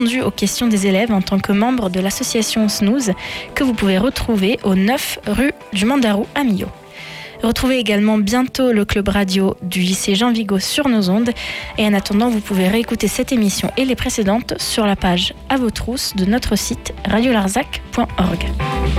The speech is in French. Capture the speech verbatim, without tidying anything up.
aux questions des élèves en tant que membre de l'association Snooze que vous pouvez retrouver au neuf rue du Mandarou à Millau. Retrouvez également bientôt le club radio du lycée Jean Vigo sur nos ondes. Et en attendant, vous pouvez réécouter cette émission et les précédentes sur la page À vos trousses de notre site radio larzac point org.